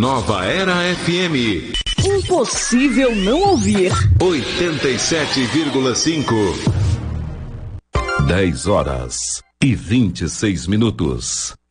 Nova Era FM. Impossível não ouvir. 87,5. 10 horas e 26 minutos.